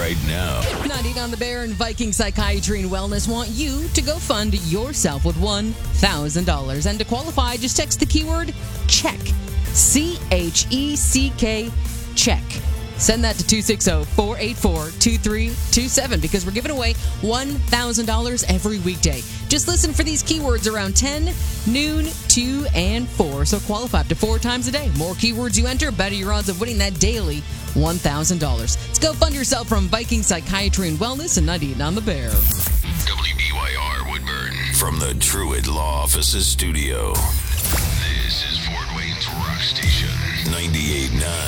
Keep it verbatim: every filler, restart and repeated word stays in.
right now. ninety on the Bear and Viking Psychiatry and Wellness want you to go fund yourself with one thousand dollars. And to qualify, just text the keyword CHECK. C H E C K, CHECK. Send that to two six zero, four eight four, two three two seven because we're giving away one thousand dollars every weekday. Just listen for these keywords around ten, noon, two, and four. So qualify up to four times a day. More keywords you enter, better your odds of winning that daily one thousand dollars. Let's go fund yourself from Viking Psychiatry and Wellness and ninety-eight on the Bear. W B Y R Woodburn from the Truett Law Offices studio. This is Fort Wayne's Rock Station, ninety-eight point nine.